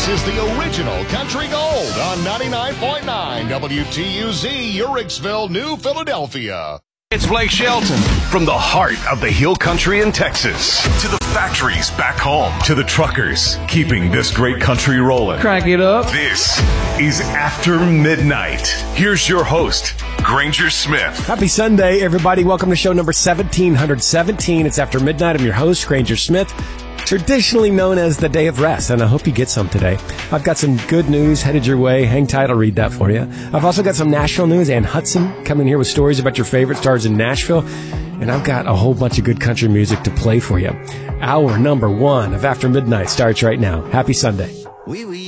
This is the original Country Gold on 99.9 WTUZ, Uricksville, New Philadelphia. It's Blake Shelton. From the heart of the Hill Country in Texas to the factories back home to the truckers keeping this great country rolling. Crank it up. This is After Midnight. Here's your host, Granger Smith. Happy Sunday, everybody. Welcome to show number 1717. It's After Midnight. I'm your host, Granger Smith, traditionally known as the Day of Rest, and I hope you get some today. I've got some good news headed your way. Hang tight, I'll read that for you. I've also got some Nashville news. Ann Hudson coming here with stories about your favorite stars in Nashville. And I've got a whole bunch of good country music to play for you. Hour number 1 of After Midnight starts right now. Happy Sunday.